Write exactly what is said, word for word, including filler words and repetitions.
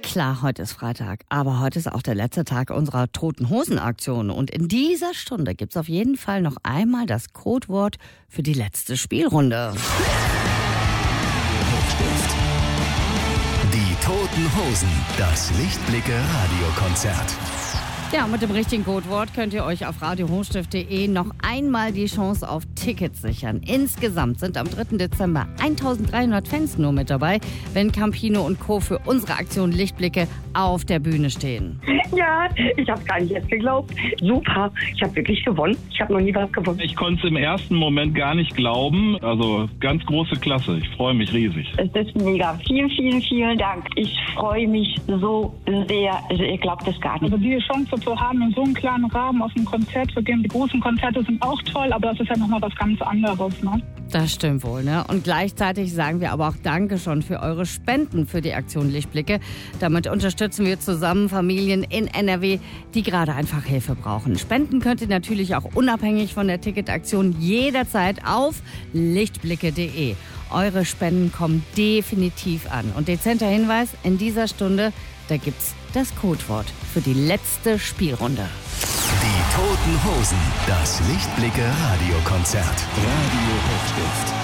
Klar, heute ist Freitag, aber heute ist auch der letzte Tag unserer Toten-Hosen-Aktion. Und in dieser Stunde gibt's auf jeden Fall noch einmal das Codewort für die letzte Spielrunde. Die Toten Hosen, das Lichtblicke-Radiokonzert. Ja, mit dem richtigen Codewort könnt ihr euch auf radio hochstift punkt de noch einmal die Chance auf Tickets sichern. Insgesamt sind am dritten Dezember eintausenddreihundert Fans nur mit dabei, wenn Campino und Co. für unsere Aktion Lichtblicke auf der Bühne stehen. Ja, ich habe gar nicht jetzt geglaubt. Super, ich habe wirklich gewonnen. Ich habe noch nie was gewonnen. Ich konnte es im ersten Moment gar nicht glauben. Also ganz große Klasse. Ich freue mich riesig. Es ist mega. Vielen, vielen, vielen Dank. Ich freue mich so sehr. Also ihr glaubt es gar nicht. Also die Chance zu haben, in so einem kleinen Rahmen auf ein Konzert zu gehen. Die großen Konzerte sind auch toll, aber das ist ja nochmal was ganz anderes, ne? Das stimmt wohl, ne? Und gleichzeitig sagen wir aber auch Danke schon für eure Spenden für die Aktion Lichtblicke. Damit unterstützen wir zusammen Familien in N R W, die gerade einfach Hilfe brauchen. Spenden könnt ihr natürlich auch unabhängig von der Ticketaktion jederzeit auf lichtblicke punkt de. Eure Spenden kommen definitiv an. Und dezenter Hinweis, in dieser Stunde, da gibt's das Codewort für die letzte Spielrunde. Die Toten Hosen, das Lichtblicke-Radiokonzert. Radio Hochstift.